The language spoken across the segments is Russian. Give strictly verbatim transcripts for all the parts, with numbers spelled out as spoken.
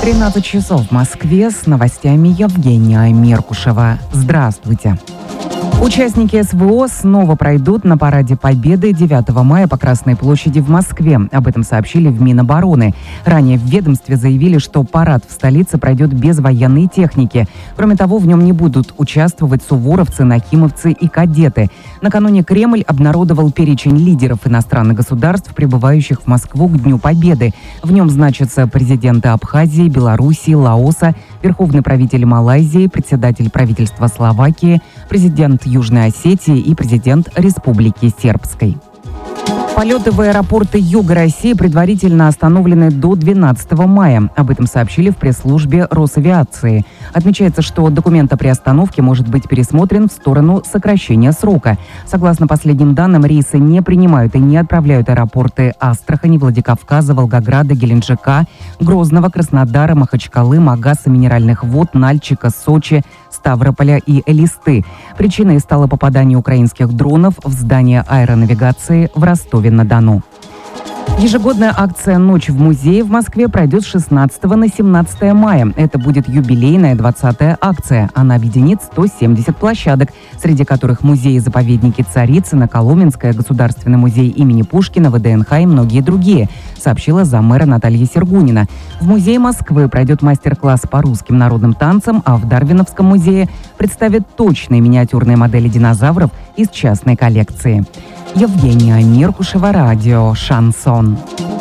тринадцать часов в Москве, с новостями Евгения Меркушева. Здравствуйте. Участники СВО снова пройдут на Параде Победы девятого мая по Красной площади в Москве. Об этом сообщили в Минобороны. Ранее в ведомстве заявили, что парад в столице пройдет без военной техники. Кроме того, в нем не будут участвовать суворовцы, нахимовцы и кадеты. Накануне Кремль обнародовал перечень лидеров иностранных государств, прибывающих в Москву к Дню Победы. В нем значатся президенты Абхазии, Белоруссии, Лаоса, верховный правитель Малайзии, председатель правительства Словакии, президент Южной Осетии и президент Республики Сербской. Полеты в аэропорты Юга России предварительно остановлены до двенадцатого мая. Об этом сообщили в пресс-службе Росавиации. Отмечается, что документ о приостановке может быть пересмотрен в сторону сокращения срока. Согласно последним данным, рейсы не принимают и не отправляют аэропорты Астрахани, Владикавказа, Волгограда, Геленджика, Грозного, Краснодара, Махачкалы, Магаса, Минеральных вод, Нальчика, Сочи, Ставрополя и Элисты. Причиной стало попадание украинских дронов в здание аэронавигации в Ростове-на-Дону. Ежегодная акция «Ночь в музее» в Москве пройдет с шестнадцатого на семнадцатое мая. Это будет юбилейная двадцатая акция. Она объединит сто семьдесят площадок, среди которых музеи-заповедники Царицына, Коломенское, Государственный музей имени Пушкина, ВДНХ и многие другие, сообщила заммэра Наталья Сергунина. В Музее Москвы пройдет мастер-класс по русским народным танцам, а в Дарвиновском музее представят точные миниатюрные модели динозавров из частной коллекции. Евгения Меркушева, радио «Шансон».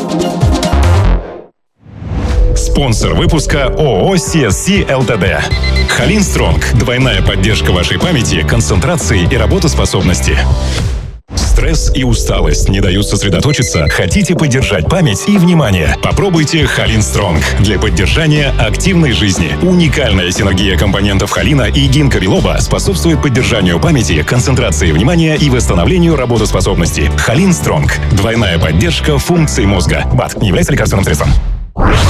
Спонсор выпуска ООО си эс си Лтд. Халин Стронг. Двойная поддержка вашей памяти, концентрации и работоспособности. Стресс и усталость не дают сосредоточиться? Хотите поддержать память и внимание? Попробуйте Халин Стронг для поддержания активной жизни. Уникальная синергия компонентов холина и гинка билоба способствует поддержанию памяти, концентрации внимания и восстановлению работоспособности. Халин Стронг. Двойная поддержка функций мозга. БАД не является лекарственным средством.